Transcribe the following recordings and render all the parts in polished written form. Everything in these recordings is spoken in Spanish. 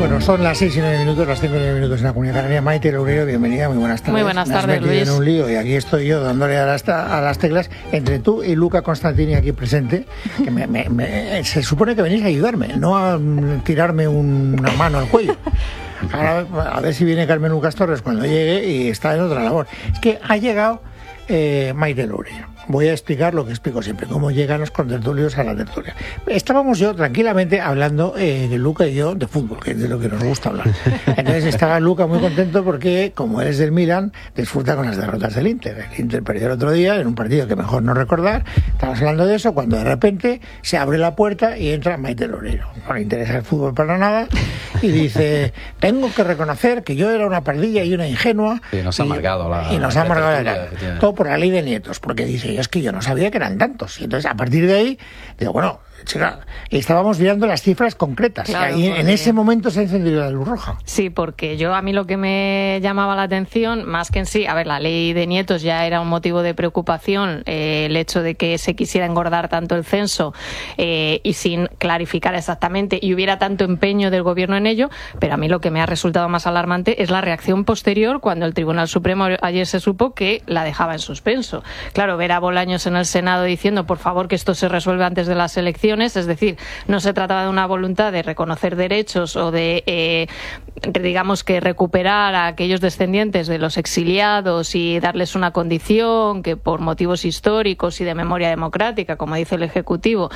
Bueno, son las 6:09, las 5:09 en la Comunidad Canaria. Maite Loureiro, bienvenida, muy buenas tardes. Muy buenas tardes, Me has metido Luis. en un lío y aquí estoy yo dándole a las teclas entre tú y Luca Constantini aquí presente, que se supone que venís a ayudarme, no a tirarme una mano al cuello. Ahora, a ver si viene Carmen Lucas Torres cuando llegue y está en otra labor. Es que ha llegado Maite Loureiro. Voy a explicar lo que explico siempre, cómo llegan los contertulios a la tertulia. Estábamos yo tranquilamente hablando, Luca y yo, de fútbol, que es de lo que nos gusta hablar. Entonces estaba Luca muy contento porque, como él es del Milan, disfruta con las derrotas del Inter. El Inter perdió el otro día en un partido que mejor no recordar. Estábamos hablando de eso cuando de repente se abre la puerta y entra Maite Loureiro. No le interesa el fútbol para nada y dice, tengo que reconocer que yo era una pardilla y una ingenua. Y nos ha amargado la... Y nos ha amargado todo por la ley de nietos, porque dice, es que yo no sabía que eran tantos. Y entonces, a partir de ahí, digo, bueno, chica, estábamos mirando las cifras concretas. Claro, y en ese momento se ha encendido la luz roja. Sí, porque a mí lo que me llamaba la atención, más que en sí, a ver, la ley de nietos ya era un motivo de preocupación, el hecho de que se quisiera engordar tanto el censo y sin clarificar exactamente y hubiera tanto empeño del gobierno en ello, pero a mí lo que me ha resultado más alarmante es la reacción posterior cuando el Tribunal Supremo ayer se supo que la dejaba en suspenso. Claro, ver a Bolaños en el Senado diciendo, por favor, que esto se resuelva antes de las elecciones, es decir, no se trataba de una voluntad de reconocer derechos o de, digamos, que recuperar a aquellos descendientes de los exiliados y darles una condición que por motivos históricos y de memoria democrática, como dice el Ejecutivo,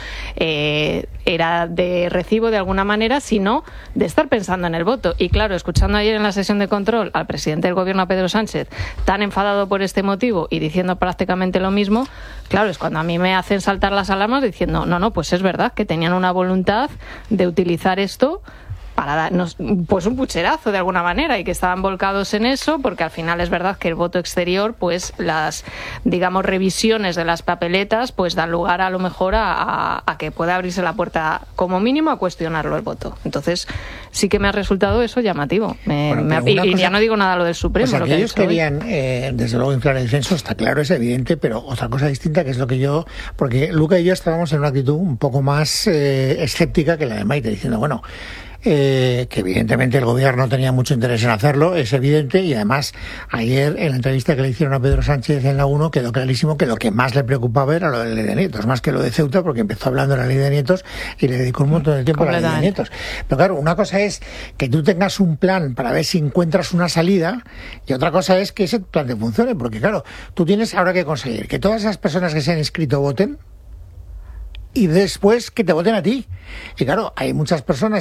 era de recibo de alguna manera, sino de estar pensando en el voto. Y claro, escuchando ayer en la sesión de control al presidente del Gobierno, a Pedro Sánchez, tan enfadado por este motivo y diciendo prácticamente lo mismo, claro, es cuando a mí me hacen saltar las alarmas diciendo, no, pues es verdad que tenían una voluntad de utilizar esto para darnos pues un pucherazo de alguna manera y que estaban volcados en eso, porque al final es verdad que el voto exterior, pues las, digamos, revisiones de las papeletas pues dan lugar a lo mejor a que pueda abrirse la puerta como mínimo a cuestionarlo el voto. Entonces sí que me ha resultado eso llamativo. Y ya no digo nada lo del Supremo. O sea, lo que que ellos querían, desde luego, inflar el censo, está claro, es evidente, pero otra cosa distinta que es lo que yo... Porque Luca y yo estábamos en una actitud un poco más escéptica que la de Maite, diciendo, bueno... que evidentemente el gobierno tenía mucho interés en hacerlo, es evidente, y además ayer en la entrevista que le hicieron a Pedro Sánchez en la 1 quedó clarísimo que lo que más le preocupaba era lo de la ley de nietos, más que lo de Ceuta, porque empezó hablando de la ley de nietos y le dedicó un montón de tiempo a la ley de nietos. Pero claro, una cosa es que tú tengas un plan para ver si encuentras una salida y otra cosa es que ese plan te funcione, porque claro, tú tienes ahora que conseguir que todas esas personas que se han inscrito voten y después que te voten a ti. Y claro, hay muchas personas